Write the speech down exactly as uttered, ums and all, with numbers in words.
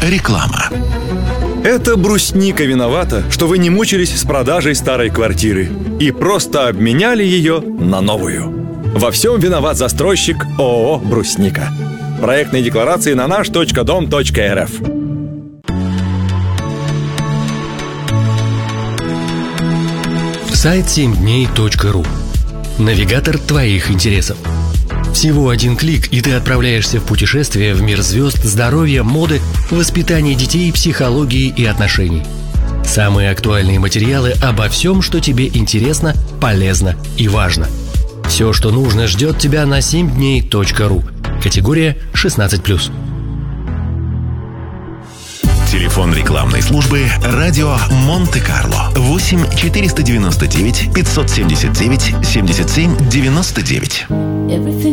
Реклама. Это брусника виновата, что вы не мучились с продажей старой квартиры и просто обменяли ее на новую. Во всем виноват застройщик ООО «Брусника». Проектные декларации на наш точка дом точка эр эф. Сайт семь дней точка ру. Навигатор твоих интересов. Всего один клик, и ты отправляешься в путешествие в мир звезд, здоровья, моды, воспитания детей, психологии и отношений. Самые актуальные материалы обо всем, что тебе интересно, полезно и важно. Все, что нужно, ждет тебя на семь дней точка ру. Категория шестнадцать плюс. Телефон рекламной службы «Радио Монте-Карло» восемь четыреста девяносто девять пятьсот семьдесят девять семьдесят семь девяносто девять.